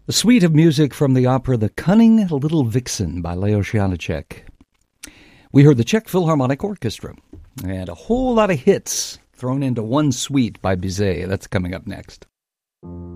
A suite of music from the opera The Cunning Little Vixen by Leo Janáček. We heard the Czech Philharmonic Orchestra and a whole lot of hits thrown into one suite by Bizet. That's coming up next.